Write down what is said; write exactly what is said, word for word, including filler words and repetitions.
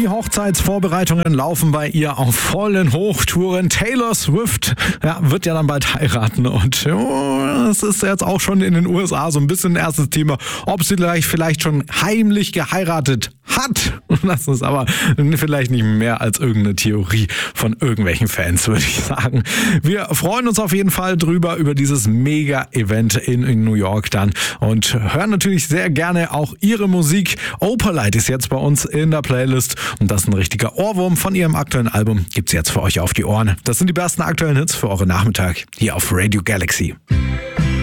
Die Hochzeitsvorbereitungen laufen bei ihr auf vollen Hochtouren. Taylor Swift ja, wird ja dann bald heiraten und oh, es ist jetzt auch schon in den U S A so ein bisschen ein erstes Thema, ob sie vielleicht, vielleicht schon heimlich geheiratet hat. Das ist aber vielleicht nicht mehr als irgendeine Theorie von irgendwelchen Fans, würde ich sagen. Wir freuen uns auf jeden Fall drüber, über dieses Mega-Event in, in New York dann und hören natürlich sehr gerne auch ihre Musik. Opalite ist jetzt bei uns in der Playlist und das ist ein richtiger Ohrwurm von ihrem aktuellen Album. Gibt's jetzt für euch auf die Ohren. Das sind die besten aktuellen Hits für euren Nachmittag hier auf Radio Galaxy.